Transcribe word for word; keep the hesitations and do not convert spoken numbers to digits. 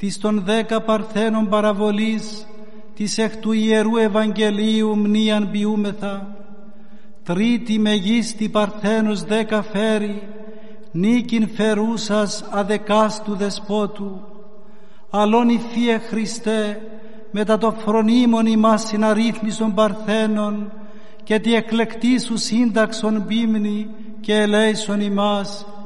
της των δέκα παρθένων παραβολής, της εκ του Ιερού Ευαγγελίου μνήαν ποιούμεθα. Τρίτη μεγίστη παρθένος δέκα φέρει, νίκην φερούσας αδεκάστου δεσπότου. Αλλόν η Θεία Χριστέ, μετά το φρονίμον ημάς συναρρύθμισον παρθένων, και τη εκλεκτή σου σύνταξον πίμνη και ελέησον ημάς,